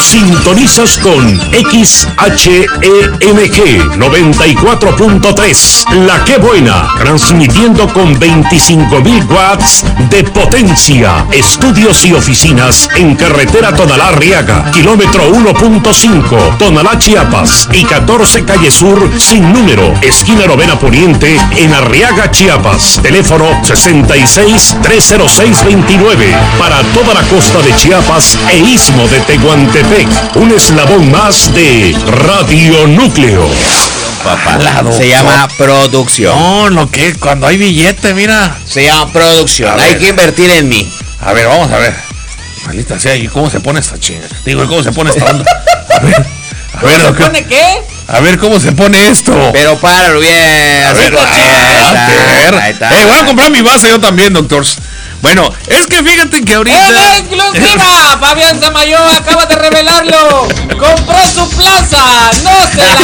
Sintonizas con XHEMG 94.3, La Que Buena, transmitiendo con 25.000 watts de potencia. Estudios y oficinas en carretera Tonalá-Arriaga, kilómetro 1.5, Tonalá, Chiapas, y 14 Calle Sur, sin número, esquina Novena Poniente, en Arriaga, Chiapas. Teléfono 66-306-29, para toda la costa de Chiapas e istmo de Tehuantepec. Un eslabón más de Radio Núcleo. Se llama producción. No, lo que cuando hay billete, mira. Se llama producción. Hay que invertir en mí. A ver, vamos a ver. Maldita sea, ¿y cómo se pone esta chinga? Digo, ¿cómo se pone esta onda? A ver, ¿Se pone qué? A ver cómo se pone esto. Pero páralo bien. A ver. Ahí está. Voy a comprar mi base yo también, doctor. Bueno, es que fíjate que ahorita... ¡En exclusiva! Fabián Samayoa acaba de revelarlo. Compró su plaza. No se la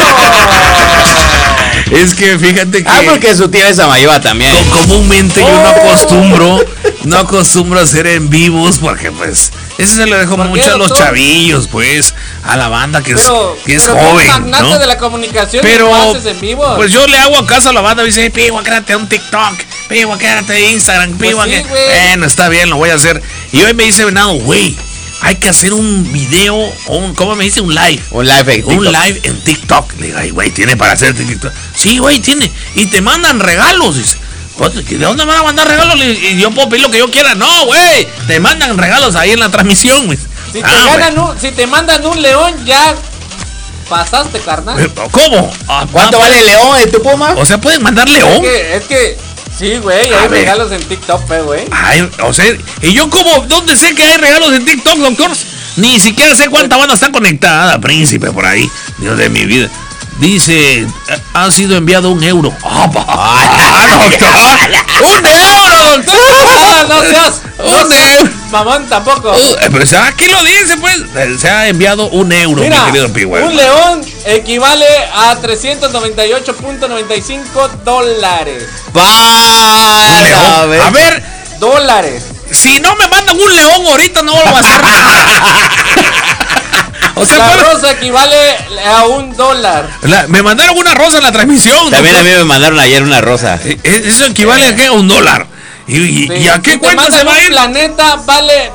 ganó. Es que fíjate que... porque su tía es Samayoa también. Comúnmente yo no acostumbro a hacer en vivos porque pues... Ese se lo dejo mucho a los chavillos, pues, a la banda que es joven, magnate, ¿no? De la comunicación, pero haces en vivo. Pues yo le hago a caso a la banda, me dice, pigo, quédate un TikTok, pigo, quédate Instagram, pigo, pues sí, bueno, está bien, lo voy a hacer. Y hoy me dice Venado, güey, hay que hacer un video, ¿cómo me dice? Un live. Un live en TikTok. Le digo, ay, güey, ¿tiene para hacer TikTok? Sí, güey, tiene. Y te mandan regalos, dice. ¿De dónde me van a mandar regalos? Y yo puedo pedir lo que yo quiera. No, güey. Te mandan regalos ahí en la transmisión, güey. Si te mandan un león, ya pasaste, carnal. ¿Cómo? ¿Cuánto vale el león de tu Puma? O sea, ¿pueden mandar león? Es que sí, güey. Hay regalos en TikTok, güey. O sea, y yo como, ¿dónde sé que hay regalos en TikTok, doctor? Ni siquiera sé cuánta banda está conectada, príncipe, por ahí. Dios de mi vida. Dice, ha sido enviado €1. doctor. ¡1 euro, doctor! No seas mamón tampoco. Pero aquí lo dice, pues. Se ha enviado €1, mira, mi querido Pigüey. Un león equivale a $398.95. A ver, dólares. Si no me mandan un león ahorita, no lo voy a hacer. O sea, la rosa equivale a $1. Me mandaron una rosa en la transmisión. También a mí me mandaron ayer una rosa. Eso equivale a qué? A $1. ¿Y a qué cuenta se va a ir? El planeta vale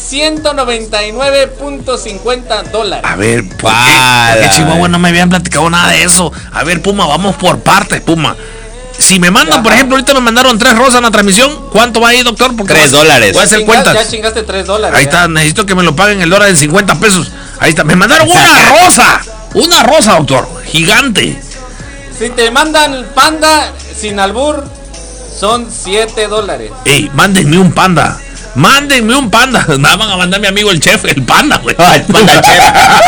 $199.50. A ver, ¿por qué Chihuahua no me habían platicado nada de eso? A ver, Puma, vamos por partes, Puma. Si me mandan, por ejemplo, ahorita me mandaron 3 rosas en la transmisión, ¿cuánto va ahí, doctor? Porque $3. Voy a hacer cuentas. Ya chingaste $3. Ahí está, necesito que me lo paguen el dólar en 50 pesos. Ahí está, me mandaron una rosa, doctor, gigante. Si te mandan panda sin albur, son $7. Ey, mándenme un panda. Nada, van a mandar a mi amigo el chef, el panda, güey. El panda chef.